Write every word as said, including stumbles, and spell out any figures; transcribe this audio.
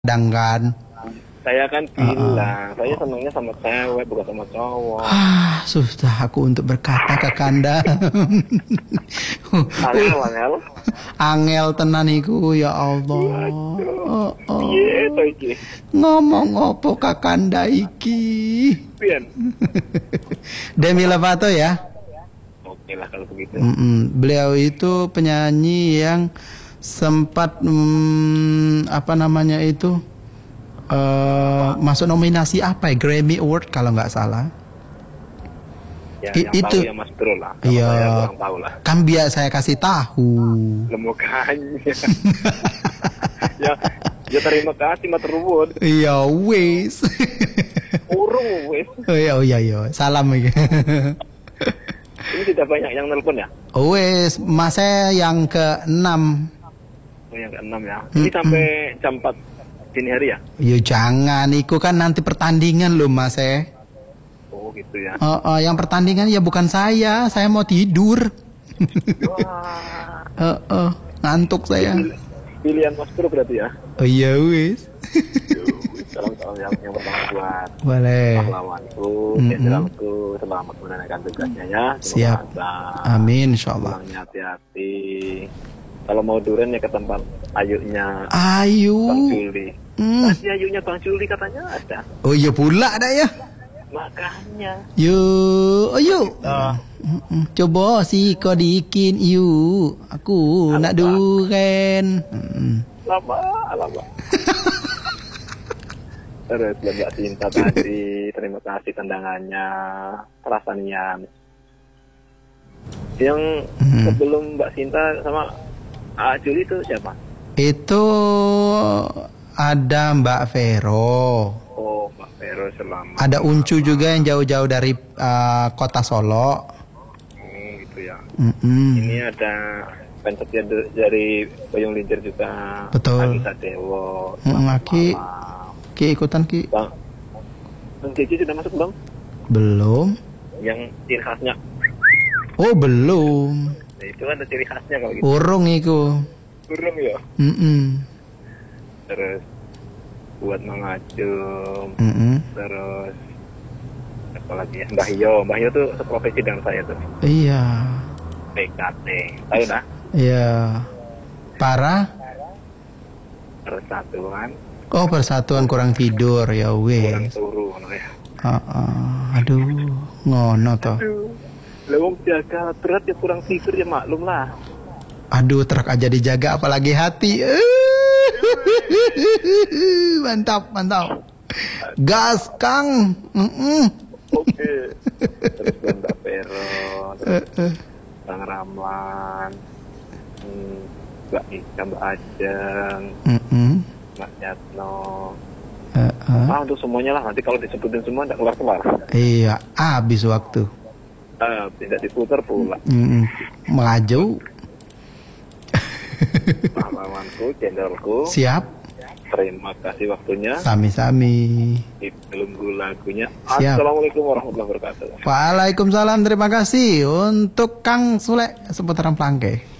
kadang kan. Saya kan bilang, Uh-uh. saya senangnya sama cewek bukan sama cowok. Ah, susah aku untuk berkata ke Kanda. Angel, angel. Angel tenan iku ya Allah. Oh, oh. Piye to iki? Ngomong opo Kakanda iki? Pian. Demi Lovato ya. Oke lah kalau begitu. Mm-mm. Beliau itu penyanyi yang sempat mm, apa namanya itu uh, masuk nominasi apa ya, Grammy Award kalau nggak salah. Ya, I- yang itu tahu ya Mas Bro lah. Kalau iya, saya kurang tahu lah. kan biar saya kasih tahu. Lemukanya. ya, ya terima kasih Mas Ruwun. Iya wes. Urung wes. Oh iya oh iya iya. Salam iki. Ini tidak banyak yang nelpon ya? Wes, mas saya yang keenam. Oh yang keenam ya. Ini Mm-mm. sampai jam empat dini hari ya? Yo jangan, iku kan nanti pertandingan loh mas saya. Oh gitu ya. Uh, uh, yang pertandingan ya bukan saya, saya mau tidur. Wah. uh, uh, ngantuk saya. Pilihan Mas Bro berarti ya? Oh iya wes. Salam-salam yang, yang pertama buat Boleh. pahlawanku, Mm-mm. jenderalku, selamat menunaikan tugasnya ya. Siap. Semoga Amin insyaallah. pulangnya hati-hati. Kalau mau duren ya ke tempat ayunya Ayu. Bang Juli. Hmm. Tadi ayunya Bang Juli katanya ada. Oh iya pula ada ya. Makanya. Yuk, oh yuk. Mm-mm. Coba sih kau diikin yuk. Aku Alamak. nak duren. Mm-mm. Lama, lama. Terus buat Mbak Sinta tadi, terima kasih tendangannya, rasanya. Yang Hmm. sebelum Mbak Sinta sama A Juli itu siapa? Itu ada Mbak Vero. Oh, Mbak Vero selamat. Ada Uncu juga yang jauh-jauh dari uh, kota Solo. Hmm, gitu ya. Mm-mm. Ini ada fans setia de- dari Boyong Lincir juga. Betul. Aki Sadewo. Mm, selamat Aki. malam. Ki ikutan Ki. Bang, Bang Cici sudah masuk Bang? Belum. Yang ciri khasnya. Oh belum. Nah, itu ada ciri khasnya kalau gitu. Urung iku. Burung ya. Mm-mm. Terus buat Mang Acung. Mm-mm. Terus apa lagi ya? Mbah Yo. Mbah Yo tuh seprofesi dengan saya tuh. Iya. P K T. Tahu nah? Iya. Parah. Persatuan. Oh persatuan kurang tidur ya Kurang wes. turu ngono ya. Uh, uh, aduh ngono toh. Aduh. Lah wong jaga berat ya kurang tidur ya maklum lah. Aduh truk aja dijaga apalagi hati. Mantap mantap. Gas Kang. Mm-mm. Oke. Terus Mbak Vero, terus Bang Ramlan, hmm, Mbak Ika, Mbak Ajeng, Mm-mm. Mbak Yatno. Uh, uh. Ah, untuk semuanya lah. Nanti kalau disebutin semua tidak keluar-keluar. Iya habis waktu. Ah, tidak diputar pula. Mm-mm. Maju. Pahlawanku, jenderalku. Siap. Terima kasih waktunya. Sami-sami. Ditunggu lagunya. Siap. Assalamualaikum warahmatullahi wabarakatuh. Waalaikumsalam, terima kasih untuk Kang Sule seputaran Plangke.